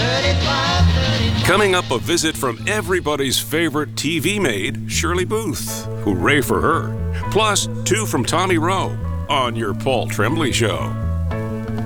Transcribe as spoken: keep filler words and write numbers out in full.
Coming up, a visit from everybody's favorite T V maid, Shirley Booth. Hooray for her. Plus, two from Tommy Rowe on your Paul Tremblay Show.